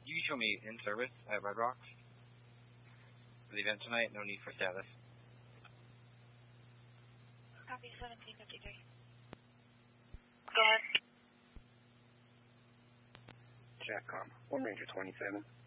you show me in service at Red Rocks for the event tonight? No need for status. Copy 1753. Go ahead. Jackcom, 1 Ranger 27.